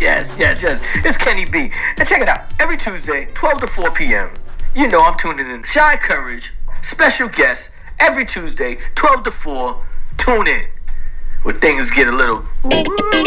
Yes. It's Kenny B. And check it out. Every Tuesday, 12 to 4 p.m. You know I'm tuning in. Shy Courage, special guest, every Tuesday, 12 to 4. Tune in. Where things get a little...